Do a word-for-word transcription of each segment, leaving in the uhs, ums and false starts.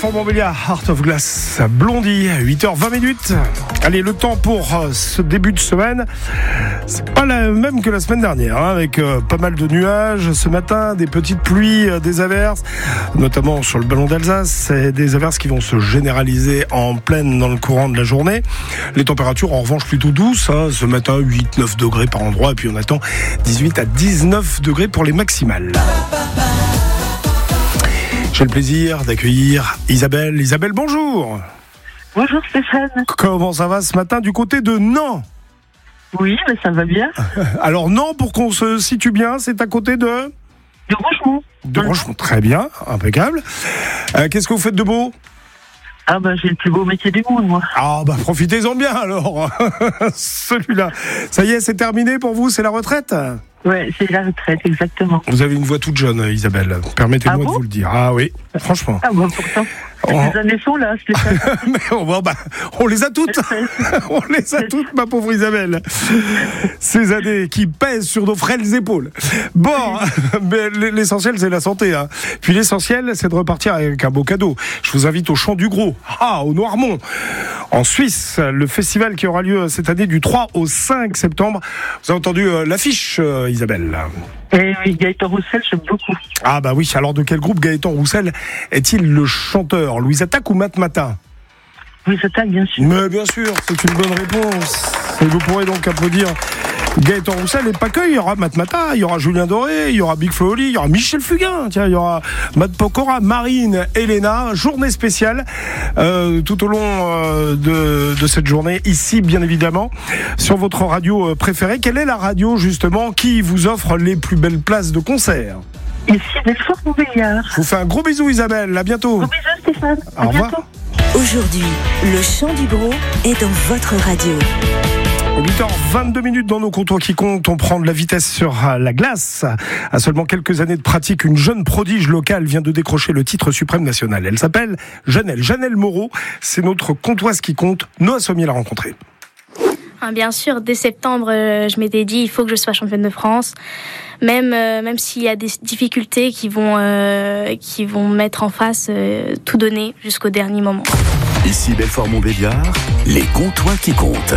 Pour Montbéliard, Heart of Glass, Blondie, huit heures vingt minutes. Allez, le temps pour euh, ce début de semaine, c'est pas la même que la semaine dernière, hein, avec euh, pas mal de nuages ce matin, des petites pluies, euh, des averses, notamment sur le ballon d'Alsace, c'est des averses qui vont se généraliser en pleine dans le courant de la journée. Les températures en revanche plutôt douces, hein, ce matin huit neuf degrés par endroit, et puis on attend dix-huit à dix-neuf degrés pour les maximales. J'ai le plaisir d'accueillir Isabelle. Isabelle, bonjour. Bonjour Stéphane. Comment ça va ce matin du côté de Nant? Oui, mais ça va bien. Alors Nant, pour qu'on se situe bien, c'est à côté de... De Rochemont. De Rochemont, très bien, impeccable. Euh, qu'est-ce que vous faites de beau? Ah bah j'ai le plus beau métier du monde, moi. Ah bah profitez-en bien alors. Celui-là. Ça y est, c'est terminé pour vous, c'est la retraite? Ouais, c'est la retraite, exactement. Vous avez une voix toute jeune, Isabelle. Permettez-moi Ah bon de vous le dire. Ah oui, franchement. Ah bah pourtant, Oh. les années sont là, Stéphane. Mais on, bon, bah, on les a toutes. On les a toutes, ma pauvre Isabelle. Ces années qui pèsent sur nos frêles épaules. Bon, mais l'essentiel, c'est la santé. Hein. Puis l'essentiel, c'est de repartir avec un beau cadeau. Je vous invite au Chant du Gros, ah, au Noirmont, en Suisse. Le festival qui aura lieu cette année du trois au cinq septembre. Vous avez entendu euh, l'affiche, euh, Isabelle? Et oui, Gaëtan Roussel, j'aime beaucoup. Ah bah oui, alors de quel groupe Gaëtan Roussel est-il le chanteur? Louise Attaque ou Matmata? Louise Attaque, bien sûr. Mais bien sûr, c'est une bonne réponse. Et vous pourrez donc applaudir Gaëtan Roussel, et pas que, il y aura Matmata, il y aura Julien Doré, il y aura Big Flo Oli, il y aura Michel Fugain, tiens, il y aura Matt Pokora, Marine, Elena, journée spéciale euh, tout au long euh, de, de cette journée, ici bien évidemment, sur votre radio préférée. Quelle est la radio justement qui vous offre les plus belles places de concert? Ici, Belfort-Montbéliard. Je vous fais un gros bisou Isabelle, à bientôt. Gros bisous Stéphane, à Au revoir. bientôt. Aujourd'hui, le Chant du Gros est dans votre radio. huit heures vingt-deux minutes dans nos comptoirs qui comptent. On prend de la vitesse sur la glace. À seulement quelques années de pratique, une jeune prodige locale vient de décrocher le titre suprême national. Elle s'appelle Janelle. Janelle Moreau, c'est notre comptoise qui compte. Noah Sommier l'a rencontrée. Bien sûr, dès septembre, je m'étais dit il faut que je sois championne de France. Même, euh, même s'il y a des difficultés qui vont, euh, qui vont mettre en face, euh, tout donner jusqu'au dernier moment. Ici Belfort-Montbéliard, les comptoirs qui comptent.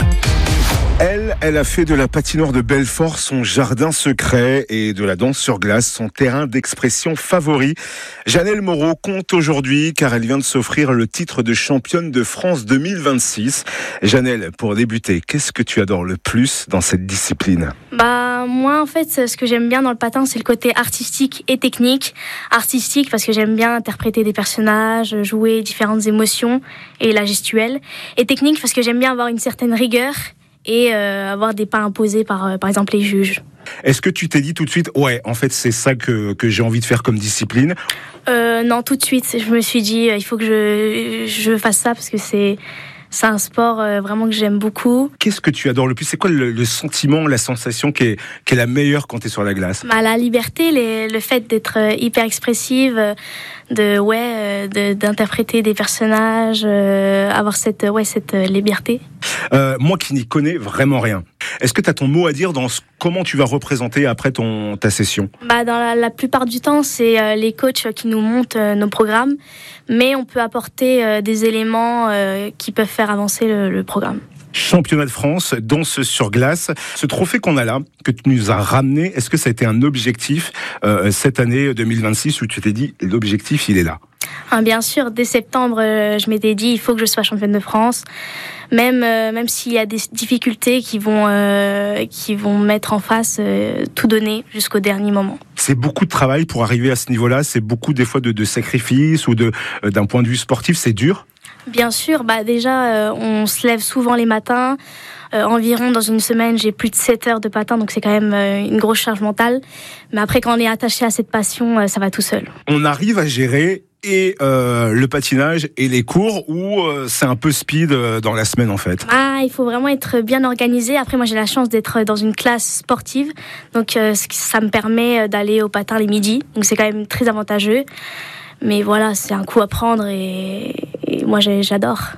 Elle, elle a fait de la patinoire de Belfort son jardin secret et de la danse sur glace son terrain d'expression favori. Janelle Moreau compte aujourd'hui car elle vient de s'offrir le titre de championne de France deux mille vingt-six. Janelle, pour débuter, qu'est-ce que tu adores le plus dans cette discipline ? Bah, moi, en fait, ce que j'aime bien dans le patin, c'est le côté artistique et technique. Artistique parce que j'aime bien interpréter des personnages, jouer différentes émotions et la gestuelle. Et technique parce que j'aime bien avoir une certaine rigueur et euh, avoir des pas imposés par, euh, par exemple, les juges. Est-ce que tu t'es dit tout de suite, ouais, en fait, c'est ça que, que j'ai envie de faire comme discipline ? euh, Non, tout de suite. Je me suis dit, euh, il faut que je, je fasse ça parce que c'est, c'est un sport euh, vraiment que j'aime beaucoup. Qu'est-ce que tu adores le plus ? C'est quoi le, le sentiment, la sensation qui est, qui est la meilleure quand tu es sur la glace ? Bah, la liberté, les, le fait d'être euh, hyper expressive, euh, de, ouais, euh, de, d'interpréter des personnages, euh, avoir cette, ouais, cette euh, liberté. Euh, moi qui n'y connais vraiment rien, est-ce que tu as ton mot à dire dans ce, comment tu vas représenter après ton, ta session ? Bah, dans la, la plupart du temps, c'est euh, les coachs qui nous montent euh, nos programmes, mais on peut apporter euh, des éléments euh, qui peuvent faire avancer le, le programme. Championnat de France, danse sur glace. Ce trophée qu'on a là, que tu nous as ramené, est-ce que ça a été un objectif euh, cette année deux mille vingt-six où tu t'es dit l'objectif il est là ? Ah, bien sûr, dès septembre, euh, je m'étais dit il faut que je sois championne de France. Même, euh, même s'il y a des difficultés qui vont, euh, qui vont mettre en face, euh, tout donner jusqu'au dernier moment. C'est beaucoup de travail pour arriver à ce niveau-là, c'est beaucoup des fois de, de sacrifices ou de, euh, d'un point de vue sportif, c'est dur ? Bien sûr, bah déjà, euh, on se lève souvent les matins. Euh, environ dans une semaine, j'ai plus de sept heures de patin, donc c'est quand même euh, une grosse charge mentale. Mais après, quand on est attaché à cette passion, euh, ça va tout seul. On arrive à gérer et euh, le patinage et les cours ou euh, c'est un peu speed euh, dans la semaine en fait ? Ah, il faut vraiment être bien organisé. Après, moi, j'ai la chance d'être dans une classe sportive, donc euh, ça me permet d'aller au patin les midis, donc c'est quand même très avantageux. Mais voilà, c'est un coup à prendre et, et moi j'adore.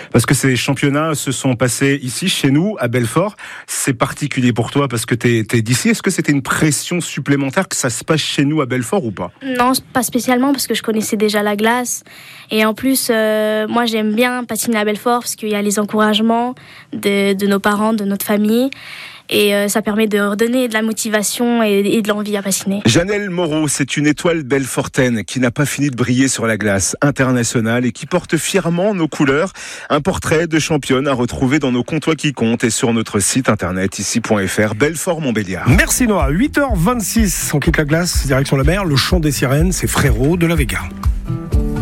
Parce que ces championnats se sont passés ici, chez nous, à Belfort. C'est particulier pour toi parce que t'es, t'es d'ici. Est-ce que c'était une pression supplémentaire que ça se passe chez nous à Belfort ou pas? Non, pas spécialement parce que je connaissais déjà la glace. Et en plus, euh, moi j'aime bien patiner à Belfort parce qu'il y a les encouragements de, de nos parents, de notre famille. Et euh, ça permet de redonner de la motivation et, et de l'envie à patiner. Janelle Moreau, c'est une étoile belfortaine qui n'a pas fini de briller sur la glace internationale et qui porte fièrement nos couleurs. Un portrait de championne à retrouver dans nos comptoirs qui comptent et sur notre site internet ici point f r, Belfort-Montbéliard. Merci Noah. huit heures vingt-six, on quitte la glace, direction la mer, le chant des sirènes, c'est Frérot de la Vega.